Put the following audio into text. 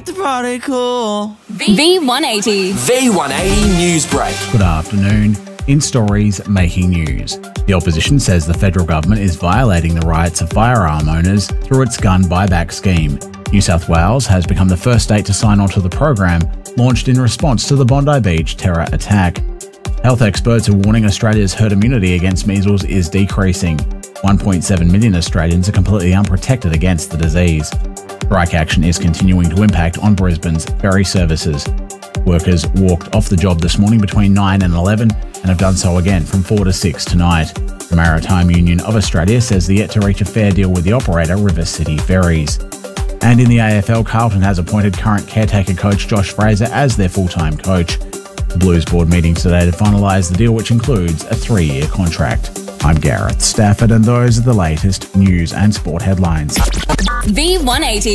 the party cool. V180. V180 News Break. Good afternoon. In stories making news, the opposition says the federal government is violating the rights of firearm owners through its gun buyback scheme. New South Wales has become the first state to sign on to the program, launched in response to the Bondi Beach terror attack. Health experts are warning Australia's herd immunity against measles is decreasing. 1.7 million Australians are completely unprotected against the disease. Strike action is continuing to impact on Brisbane's ferry services. Workers walked off the job this morning between 9 and 11 and have done so again from 4 to 6 tonight. The Maritime Union of Australia says they're yet to reach a fair deal with the operator, River City Ferries. And in the AFL, Carlton has appointed current caretaker coach Josh Fraser as their full-time coach. The Blues board meeting today to finalise the deal, which includes a 3-year contract. I'm Gareth Stafford, and those are the latest news and sport headlines. V180.